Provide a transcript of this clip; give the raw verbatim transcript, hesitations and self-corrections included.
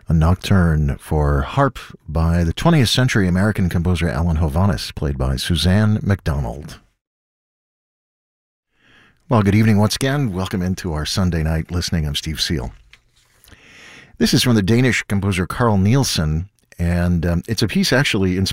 a nocturne for harp by the twentieth century American composer Alan Hovhaness, played by Suzanne MacDonald. Well, good evening once again. Welcome into our Sunday night listening. I'm Steve Seal. This is from the Danish composer Carl Nielsen, and um, it's a piece actually inspired